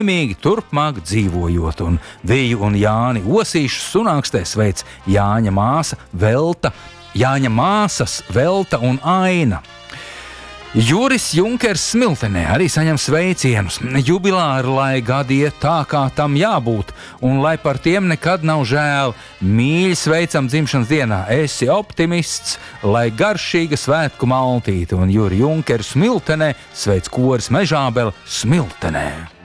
laimīgi turpmāk dzīvojot, un Viju un Jāni Osīšu sunākstē sveic Jāņa māsas Velta un Aina. Juris Junkers Smiltenē arī saņem sveicienus. Jubilāri, lai gadi iet tā, kā tam jābūt, un lai par tiem nekad nav žēl. Mīļi sveicam dzimšanas dienā, esi optimists, lai garšīga svētku maltīte, un Juri Junkers Smiltenē sveic koris Mežābele Smiltenē.